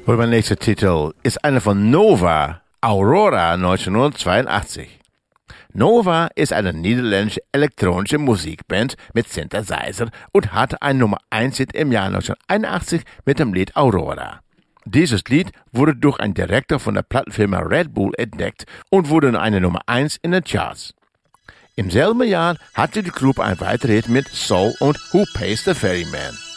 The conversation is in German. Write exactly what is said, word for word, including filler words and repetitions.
Unser nächster Titel ist einer von Nova, Aurora neunzehnhundertzweiundachtzig. Nova ist eine niederländische elektronische Musikband mit Synthesizer und hatte einen Nummer eins Hit im Jahr neunzehnhunderteinundachtzig mit dem Lied Aurora. Dieses Lied wurde durch einen Direktor von der Plattenfirma Red Bull entdeckt und wurde eine Nummer eins in den Charts. Im selben Jahr hatte die Gruppe ein weiteres Hit mit Soul und Who Pays the Ferryman.